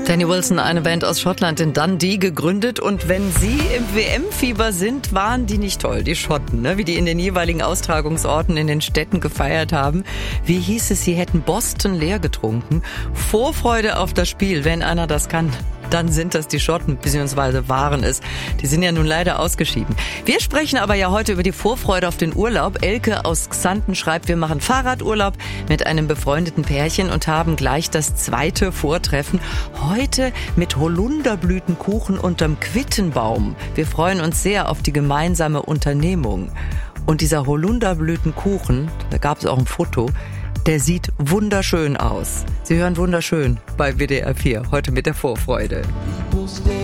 Danny Wilson, eine Band aus Schottland in Dundee gegründet, und wenn sie im WM-Fieber sind, waren die nicht toll, die Schotten, ne? Wie die in den jeweiligen Austragungsorten in den Städten gefeiert haben. Wie hieß es, sie hätten Boston leer getrunken. Vorfreude auf das Spiel, wenn einer das kann, dann sind das die Schotten, beziehungsweise waren es. Die sind ja nun leider ausgeschieden. Wir sprechen aber ja heute über die Vorfreude auf den Urlaub. Elke aus Xanten schreibt, wir machen Fahrradurlaub mit einem befreundeten Pärchen und haben gleich das zweite Vortreffen. Heute mit Holunderblütenkuchen unterm Quittenbaum. Wir freuen uns sehr auf die gemeinsame Unternehmung. Und dieser Holunderblütenkuchen, da gab es auch ein Foto, der sieht wunderschön aus. Sie hören Wunderschön bei WDR 4, heute mit der Vorfreude.